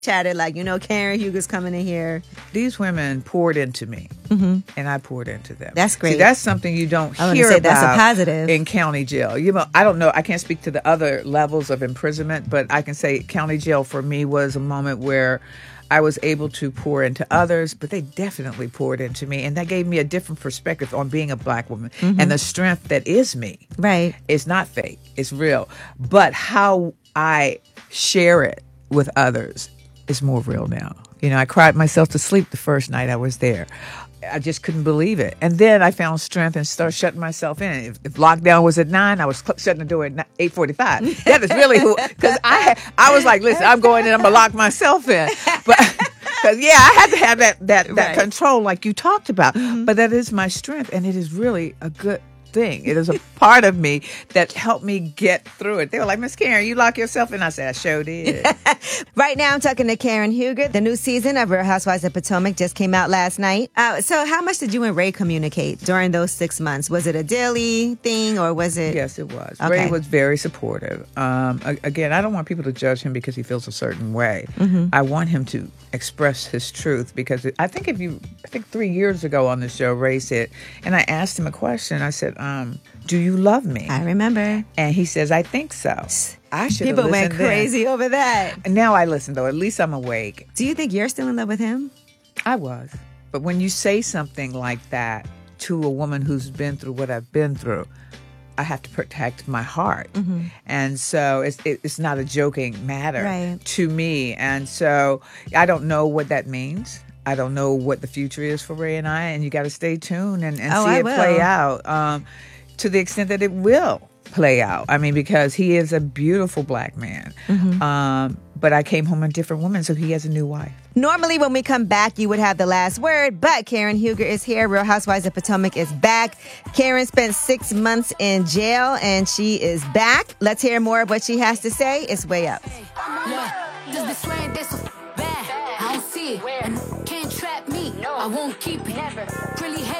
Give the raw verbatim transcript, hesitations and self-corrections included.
chatted like, you know, Karen Huger's coming in here. These women poured into me, mm-hmm. and I poured into them. That's great. See, that's something you don't I hear say about that's a positive. in county jail. You know, I don't know. I can't speak to the other levels of imprisonment, but I can say county jail for me was a moment where I was able to pour into others, but they definitely poured into me. And that gave me a different perspective on being a black woman mm-hmm. and the strength that is me. Right. It's not fake. It's real. But how I share it with others is more real now. You know, I cried myself to sleep the first night I was there. I just couldn't believe it. And then I found strength and started shutting myself in. If, if lockdown was at nine, I was cl- shutting the door at eight forty-five. That is really who, because I I was like, listen, I'm going in, I'm going to lock myself in. But because, yeah, I had to have that, that, that right. control like you talked about. Mm-hmm. But that is my strength, and it is really a good thing. It is a part of me that helped me get through it. They were like, Miss Karen, you lock yourself in? I said, I sure did. Right now, I'm talking to Karen Huger. The new season of Real Housewives of Potomac just came out last night. Uh, so how much did you and Ray communicate during those six months? Was it a daily thing, or was it? Yes, it was. Okay. Ray was very supportive. Um, again, I don't want people to judge him because he feels a certain way. Mm-hmm. I want him to express his truth, because I think if you, I think three years ago on the show, Ray said, and I asked him a question. I said, um, do you love me? I remember. And he says, I think so. I should People have went listened crazy then. over that. And now I listen, though. At least I'm awake. Do you think you're still in love with him? I was. But when you say something like that to a woman who's been through what I've been through, I have to protect my heart. Mm-hmm. And so it's it, it's not a joking matter right. to me. And so I don't know what that means. I don't know what the future is for Ray and I, and you got to stay tuned and, and oh, see I it will. play out um, to the extent that it will play out. I mean, because he is a beautiful black man. Mm-hmm. Um, but I came home a different woman, so he has a new wife. Normally, when we come back, you would have the last word, but Karen Huger is here. Real Housewives of Potomac is back. Karen spent six months in jail, and she is back. Let's hear more of what she has to say. It's Way Up. I don't see it. And can't trap me. I won't keep it. Really hate.